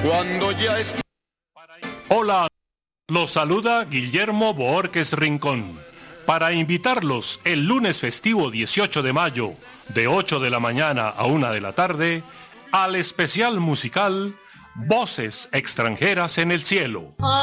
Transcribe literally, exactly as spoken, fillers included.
Cuando ya es... Hola, los saluda Guillermo Boórquez Rincón para invitarlos el lunes festivo dieciocho de mayo de ocho de la mañana a una de la tarde al especial musical Voces extranjeras en el cielo.